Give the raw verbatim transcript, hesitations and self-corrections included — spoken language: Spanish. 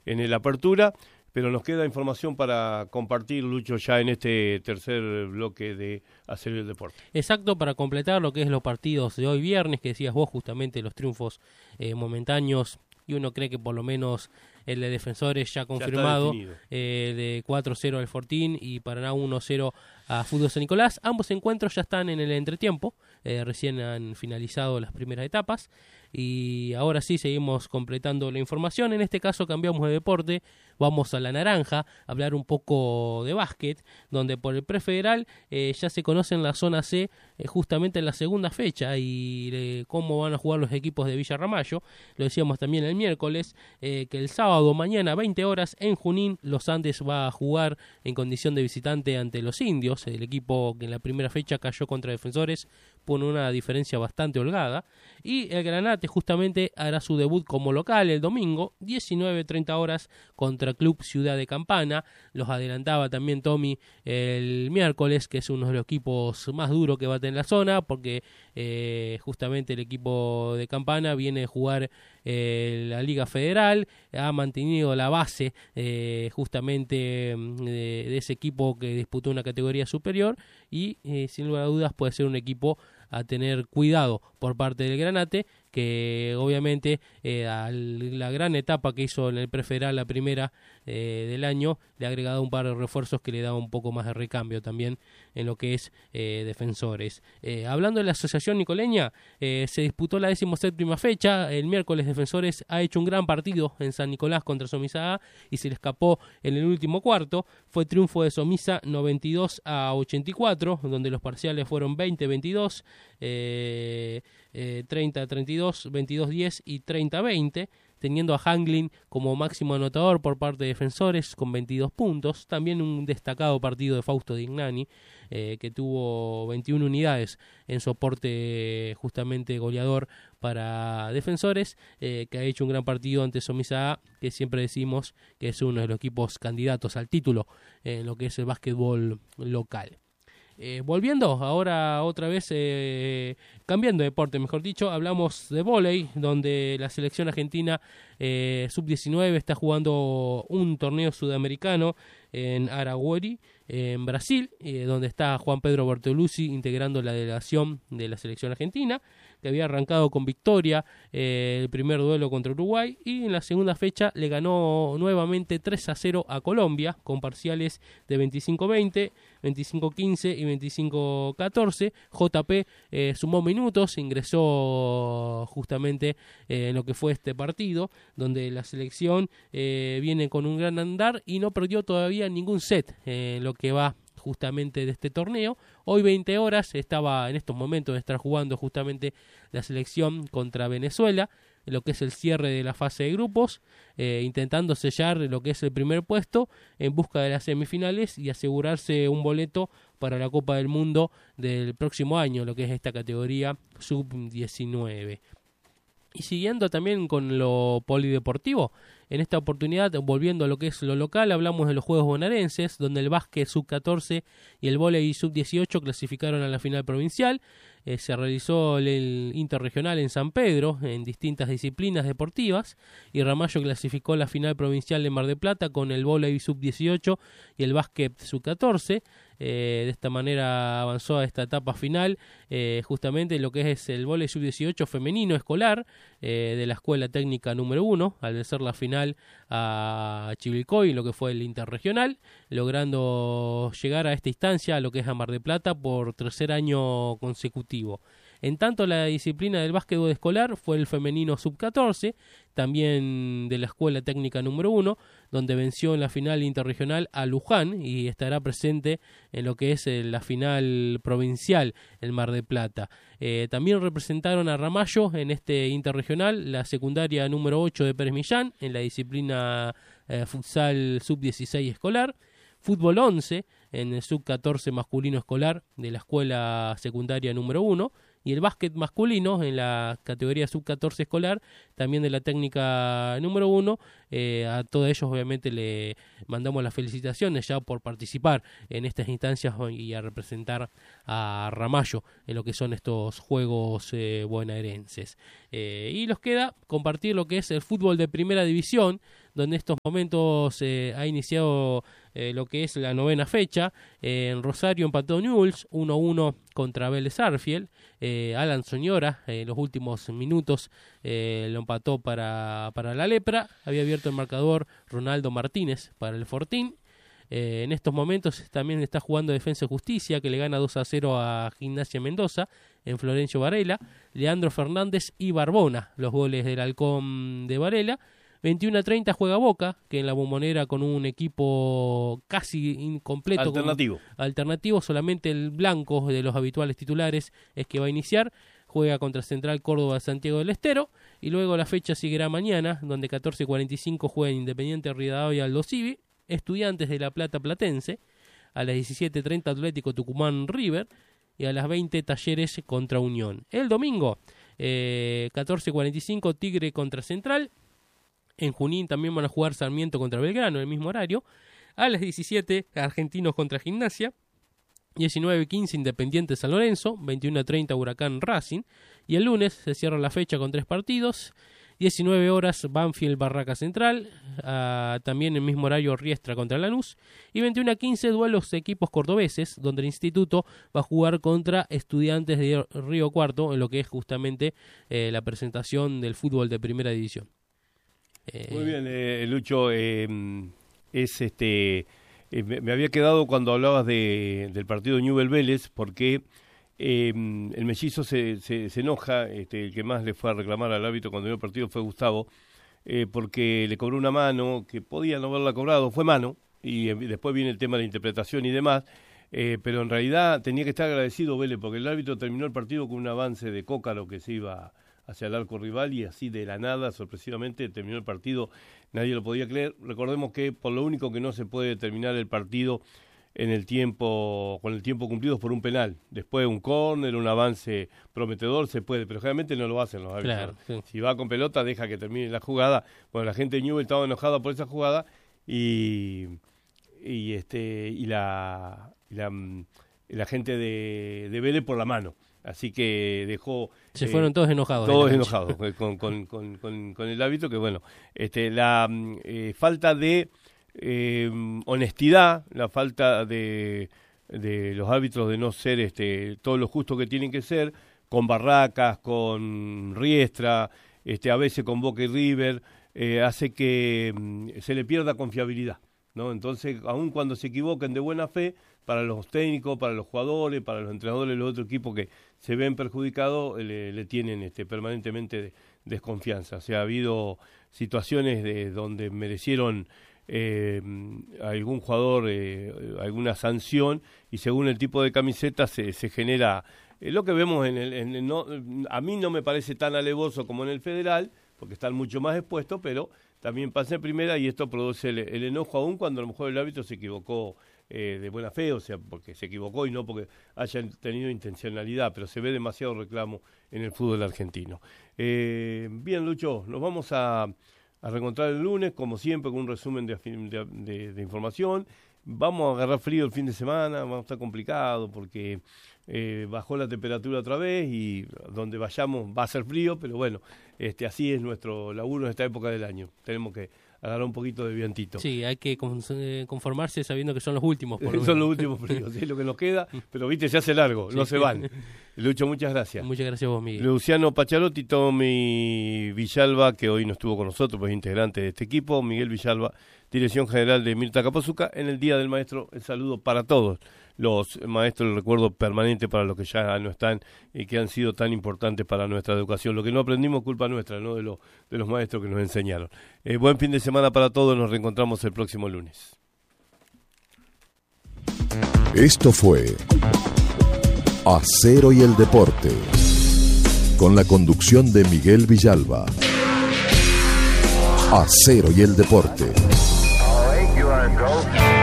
en el Apertura, pero nos queda información para compartir, Lucho, ya en este tercer bloque de Hacer el Deporte. Exacto, para completar lo que es los partidos de hoy viernes, que decías vos justamente los triunfos eh, momentáneos, y uno cree que por lo menos el de Defensores ya confirmado, ya eh, de cuatro cero al Fortín y Paraná uno cero a Fútbol San Nicolás. Ambos encuentros ya están en el entretiempo, eh, recién han finalizado las primeras etapas y ahora sí seguimos completando la información. En este caso cambiamos de deporte, vamos a la naranja, a hablar un poco de básquet, donde por el prefederal eh, ya se conoce en la zona C eh, justamente en la segunda fecha y eh, cómo van a jugar los equipos de Villa Ramallo. Lo decíamos también el miércoles, eh, que el sábado mañana veinte horas en Junín Los Andes va a jugar en condición de visitante ante los Indios, el equipo que en la primera fecha cayó contra Defensores por una diferencia bastante holgada, y el Granate justamente hará su debut como local el domingo, diecinueve treinta horas contra Club Ciudad de Campana. Los adelantaba también Tommy el miércoles, que es uno de los equipos más duros que va a tener la zona, porque eh, justamente el equipo de Campana viene a jugar eh, la Liga Federal, ha mantenido la base eh, justamente de, de ese equipo que disputó una categoría superior y eh, sin lugar a dudas puede ser un equipo a tener cuidado por parte del Granate, que obviamente eh, a la gran etapa que hizo en el prefederal, la primera eh, del año, le ha agregado un par de refuerzos que le da un poco más de recambio también en lo que es eh, Defensores. Eh, hablando de la Asociación Nicoleña, eh, se disputó la decimoséptima fecha, el miércoles Defensores ha hecho un gran partido en San Nicolás contra Somisa y se le escapó en el último cuarto, fue triunfo de Somisa noventa y dos a ochenta y cuatro, donde los parciales fueron veinte veintidós, eh, eh, treinta treinta y dos, veintidós diez y treinta veinte, teniendo a Hanglin como máximo anotador por parte de Defensores con veintidós puntos. También un destacado partido de Fausto Dignani, eh, que tuvo veintiuna unidades en soporte justamente goleador para Defensores, eh, que ha hecho un gran partido ante Somisa A, que siempre decimos que es uno de los equipos candidatos al título en lo que es el básquetbol local. Eh, volviendo ahora otra vez, eh, cambiando de deporte, mejor dicho, hablamos de vóley, donde la selección argentina eh, sub diecinueve está jugando un torneo sudamericano en Araguari, en Brasil, eh, donde está Juan Pedro Bertoluzzi integrando la delegación de la selección argentina, que había arrancado con victoria eh, el primer duelo contra Uruguay y en la segunda fecha le ganó nuevamente tres a cero a Colombia con parciales de veinticinco veinte, veinticinco quince y veinticinco catorce. J P eh, sumó minutos, ingresó justamente eh, en lo que fue este partido, donde la selección eh, viene con un gran andar y no perdió todavía ningún set en eh, lo que va justamente de este torneo. Hoy veinte horas estaba en estos momentos de estar jugando justamente la selección contra Venezuela, en lo que es el cierre de la fase de grupos, eh, intentando sellar lo que es el primer puesto en busca de las semifinales y asegurarse un boleto para la Copa del Mundo del próximo año, lo que es esta categoría sub diecinueve. Y siguiendo también con lo polideportivo, en esta oportunidad, volviendo a lo que es lo local, hablamos de los Juegos Bonaerenses, donde el básquet sub catorce y el vóley sub dieciocho clasificaron a la final provincial. Eh, se realizó el, el interregional en San Pedro, en distintas disciplinas deportivas, y Ramallo clasificó la final provincial de Mar del Plata con el vóley sub dieciocho y el básquet sub catorce. Eh, de esta manera avanzó a esta etapa final, eh, justamente lo que es el vóley sub dieciocho femenino escolar eh, de la Escuela Técnica número uno, al vencer la final a Chivilcoy, lo que fue el interregional, logrando llegar a esta instancia, a lo que es a Mar del Plata, por tercer año consecutivo. En tanto, la disciplina del básquetbol escolar fue el femenino sub catorce, también de la Escuela Técnica número uno, donde venció en la final interregional a Luján y estará presente en lo que es la final provincial en Mar del Plata. Eh, también representaron a Ramallo en este interregional la secundaria número ocho de Pérez Millán en la disciplina eh, futsal sub dieciséis escolar, fútbol once en el sub catorce masculino escolar de la Escuela Secundaria número uno, y el básquet masculino en la categoría sub catorce escolar, también de la técnica número uno. Eh, a todos ellos obviamente le mandamos las felicitaciones ya por participar en estas instancias y a representar a Ramallo en lo que son estos juegos eh, bonaerenses. Eh, y nos queda compartir lo que es el fútbol de primera división, donde en estos momentos eh, ha iniciado eh, lo que es la novena fecha. Eh, en Rosario empató Newell's uno a uno contra Vélez Sarsfield. Eh, Alan Soñora, en eh, los últimos minutos, eh, lo empató para, para la Lepra. Había abierto el marcador Ronaldo Martínez para el Fortín. Eh, en estos momentos también está jugando Defensa y Justicia, que le gana dos a cero a Gimnasia Mendoza en Florencio Varela. Leandro Fernández y Barbona, los goles del Halcón de Varela. veintiuno a treinta juega Boca, que en la Bombonera con un equipo casi incompleto. Alternativo. Con, alternativo, solamente el blanco de los habituales titulares es que va a iniciar. Juega contra Central Córdoba de Santiago del Estero. Y luego la fecha seguirá mañana, donde catorce cuarenta y cinco juega Independiente Rivadavia Aldo Civi. Estudiantes de La Plata Platense, a las diecisiete treinta Atlético Tucumán River y a las veinte Talleres contra Unión. El domingo, eh, catorce cuarenta y cinco Tigre contra Central. En Junín también van a jugar Sarmiento contra Belgrano en el mismo horario. A las diecisiete Argentinos contra Gimnasia. diecinueve quince Independiente San Lorenzo. veintiuno treinta Huracán Racing. Y el lunes se cierra la fecha con tres partidos. diecinueve horas Banfield Barraca Central, uh, también en el mismo horario Riestra contra Lanús, y veintiuno a quince duelos de equipos cordobeses, donde el Instituto va a jugar contra Estudiantes de Río Cuarto, en lo que es justamente eh, la presentación del fútbol de primera división. Eh... Muy bien, eh, Lucho, eh, es este eh, me, me había quedado cuando hablabas de, del partido Newell's Vélez, porque Eh, el mellizo se, se, se enoja, este, el que más le fue a reclamar al árbitro cuando vio el partido fue Gustavo, eh, porque le cobró una mano que podía no haberla cobrado, fue mano, y eh, después viene el tema de la interpretación y demás, eh, pero en realidad tenía que estar agradecido Vélez, porque el árbitro terminó el partido con un avance de Cócaro que se iba hacia el arco rival, y así de la nada, sorpresivamente, terminó el partido, nadie lo podía creer. Recordemos que por lo único que no se puede terminar el partido en el tiempo, con el tiempo cumplido por un penal. Después un córner, un avance prometedor, se puede, pero generalmente no lo hacen los árbitros. Claro, sí. Si va con pelota, deja que termine la jugada. Bueno, la gente de Newell's estaba enojada por esa jugada y y este y la y la, y la gente de, de Vélez por la mano. Así que dejó... Se eh, fueron todos enojados. Todos enojados con, con, con, con, con el árbitro, que bueno, este la eh, falta de... Eh, honestidad, la falta de, de los árbitros de no ser este todo lo justo que tienen que ser, con Barracas, con Riestra, este a veces con Boca y River, eh, hace que mm, se le pierda confiabilidad, ¿no? Entonces, aun cuando se equivoquen de buena fe, para los técnicos, para los jugadores, para los entrenadores de los otros equipos que se ven perjudicados, le, le tienen este permanentemente de, desconfianza. O sea, ha habido situaciones de donde merecieron Eh, algún jugador eh, alguna sanción, y según el tipo de camiseta se, se genera eh, lo que vemos en el, en el no, a mí no me parece tan alevoso como en el federal, porque están mucho más expuestos, pero también pasa en primera, y esto produce el, el enojo aún cuando a lo mejor el árbitro se equivocó eh, de buena fe, o sea, porque se equivocó y no porque hayan tenido intencionalidad, pero se ve demasiado reclamo en el fútbol argentino. Eh, bien, Lucho, nos vamos a a reencontrar el lunes, como siempre, con un resumen de, de, de, de información. Vamos a agarrar frío el fin de semana, vamos a estar complicado porque eh, bajó la temperatura otra vez y donde vayamos va a ser frío, pero bueno, este así es nuestro laburo en esta época del año. Tenemos que agarrar un poquito de vientito. Sí, hay que conformarse sabiendo que son los últimos. Por lo son los últimos fríos, es lo que nos queda, pero viste, se hace largo, sí. No se van. Lucho, muchas gracias. Muchas gracias a vos, Miguel. Luciano Pacharotti, Tommy Villalba, que hoy no estuvo con nosotros, pues integrante de este equipo, Miguel Villalba, Dirección General de Mirta Capozuca. En el Día del Maestro, el saludo para todos los maestros, el recuerdo permanente para los que ya no están y que han sido tan importantes para nuestra educación. Lo que no aprendimos, culpa nuestra, no de, lo, de los maestros que nos enseñaron. Eh, buen fin de semana para todos, nos reencontramos el próximo lunes. Esto fue Acero y el Deporte, con la conducción de Miguel Villalba. Acero y el Deporte. All right, you are go.